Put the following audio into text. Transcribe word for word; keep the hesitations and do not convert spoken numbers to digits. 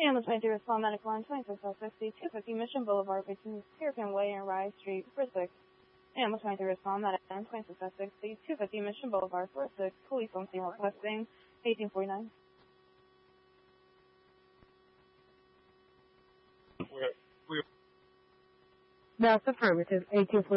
Ambulance twenty-three with small medical line twenty-six oh sixty, two fifty Mission Boulevard between Terrapin Way and Rye Street, four six. Ambulance twenty-three with small medical line twenty-six oh sixty, two fifty Mission Boulevard, four six. Police on scene requesting eighteen forty-nine. That's affirmative, eighteen forty-nine.